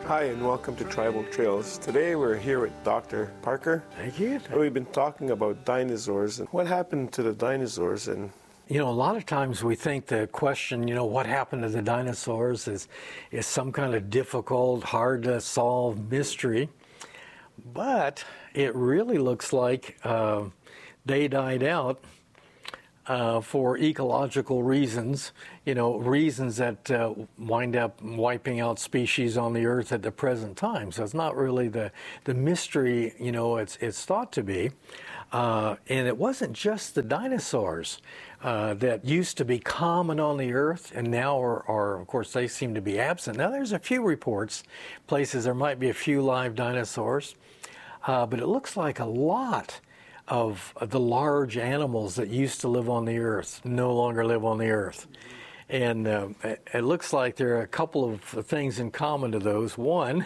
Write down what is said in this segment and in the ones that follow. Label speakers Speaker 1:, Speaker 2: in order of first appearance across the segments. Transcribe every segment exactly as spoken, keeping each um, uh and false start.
Speaker 1: Hi, and welcome to Tribal Trails. Today we're here with Doctor Parker.
Speaker 2: Thank you.
Speaker 1: We've been talking about dinosaurs and what happened to the dinosaurs. And
Speaker 2: You know, a lot of times we think the question, you know, what happened to the dinosaurs is, is some kind of difficult, hard to solve mystery. But it really looks like uh, they died out uh, for ecological reasons, you know, reasons that uh, wind up wiping out species on the earth at the present time. So it's not really the, the mystery, you know, it's, it's thought to be. Uh, and it wasn't just the dinosaurs uh, that used to be common on the earth and now are, are, of course, they seem to be absent. Now there's a few reports, places there might be a few live dinosaurs, uh, but it looks like a lot of the large animals that used to live on the earth no longer live on the earth. And uh, it looks like there are a couple of things in common to those. One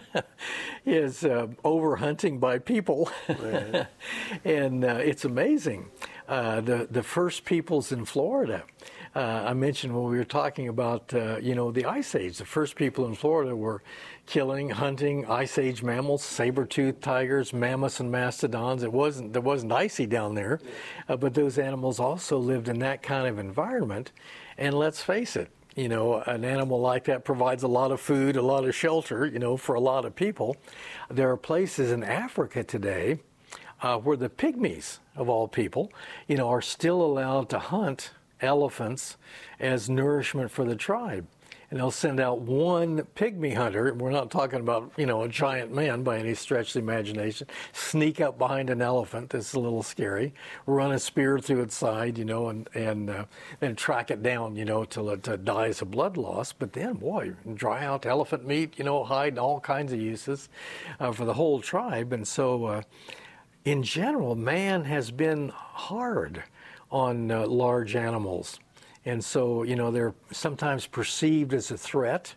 Speaker 2: is uh, overhunting by people. Right. And uh, it's amazing. Uh, the, the first peoples in Florida, uh, I mentioned when we were talking about, uh, you know, the Ice Age, the first people in Florida were killing, hunting Ice Age mammals, saber-toothed tigers, mammoths, and mastodons. It wasn't, there wasn't icy down there, uh, but those animals also lived in that kind of environment. And let's face it, you know, an animal like that provides a lot of food, a lot of shelter, you know, for a lot of people. There are places in Africa today uh, where the pygmies, of all people, you know, are still allowed to hunt elephants as nourishment for the tribe. And they'll send out one pygmy hunter, we're not talking about, you know, a giant man by any stretch of the imagination, sneak up behind an elephant that's a little scary, run a spear through its side, you know, and, and uh, then track it down, you know, till it uh, dies of blood loss. But then, boy, dry out elephant meat, you know, hide, all kinds of uses uh, for the whole tribe. And so, uh, in general, man has been hard on uh, large animals. And so, you know, they're sometimes perceived as a threat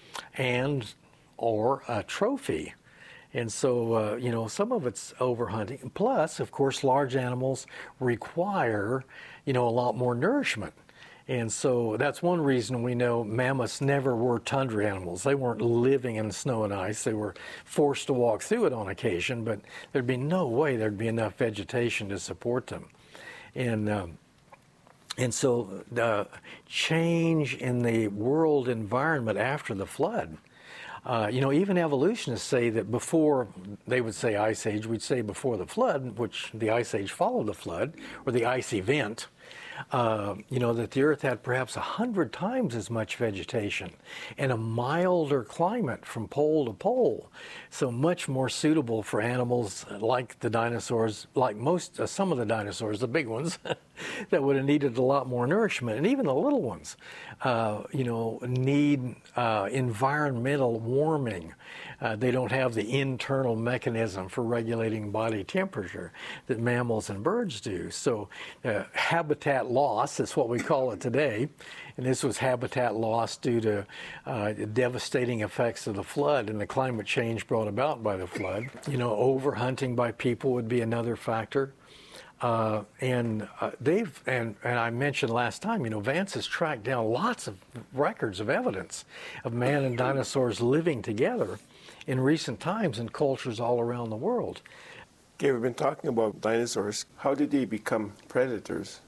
Speaker 2: and or a trophy. And so, uh, you know, some of it's overhunting. Plus, of course, large animals require, you know, a lot more nourishment. And so that's one reason we know mammoths never were tundra animals. They weren't living in snow and ice. They were forced to walk through it on occasion, but there'd be no way there'd be enough vegetation to support them. And um, And so the change in the world environment after the flood, uh, you know, even evolutionists say that before, they would say Ice Age, we'd say before the flood, which the Ice Age followed the flood, or the ice event, uh, you know, that the Earth had perhaps a hundred times as much vegetation and a milder climate from pole to pole. So much more suitable for animals like the dinosaurs, like most, uh, some of the dinosaurs, the big ones, that would have needed a lot more nourishment. And even the little ones, uh, you know, need uh, environmental warming. Uh, they don't have the internal mechanism for regulating body temperature that mammals and birds do. So uh, habitat loss, that's what we call it today. And this was habitat loss due to uh, devastating effects of the flood and the climate change brought about by the flood. You know, overhunting by people would be another factor. Uh, and uh, they've, and, and I mentioned last time, you know, Vance has tracked down lots of records of evidence of man and dinosaurs living together in recent times in cultures all around the world.
Speaker 1: okay, we've been talking about dinosaurs. How did they become predators?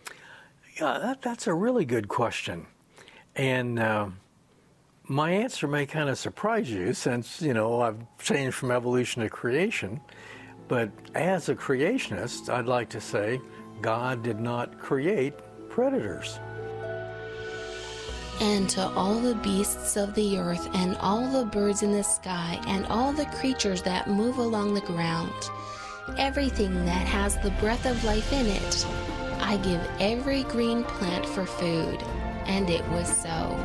Speaker 2: Yeah, that, that's a really good question. And uh, my answer may kind of surprise you since, you know, I've changed from evolution to creation. But as a creationist, I'd like to say God did not create predators.
Speaker 3: And to all the beasts of the earth, and all the birds in the sky, and all the creatures that move along the ground, everything that has the breath of life in it, I give every green plant for food. And it was so.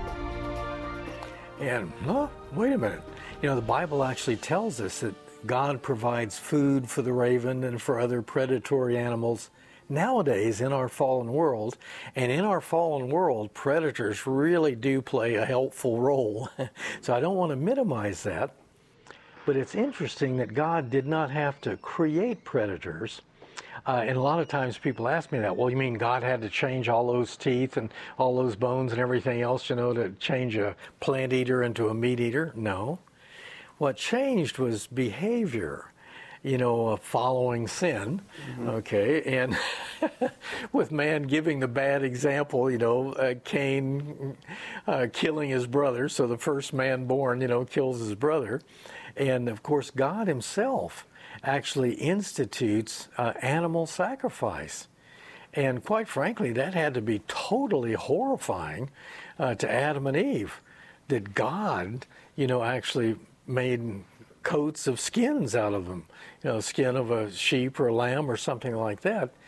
Speaker 2: And, oh, wait a minute. You know, the Bible actually tells us that God provides food for the raven and for other predatory animals nowadays in our fallen world. And in our fallen world, predators really do play a helpful role. So I don't want to minimize that. But it's interesting that God did not have to create predators Uh, and a lot of times people ask me that, well, you mean God had to change all those teeth and all those bones and everything else, you know, to change a plant eater into a meat eater? No. What changed was behavior, you know, uh, following sin, mm-hmm. okay, and with man giving the bad example, you know, uh, Cain uh, killing his brother, so the first man born, you know, kills his brother, and of course God himself actually institutes uh, animal sacrifice. And quite frankly, that had to be totally horrifying uh, to Adam and Eve, that God, you know, actually made coats of skins out of them, you know, skin of a sheep or a lamb or something like that.